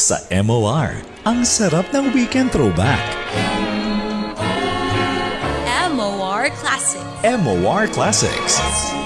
sa MOR. Ang sarap ng weekend throwback. MOR Classic. MOR Classics.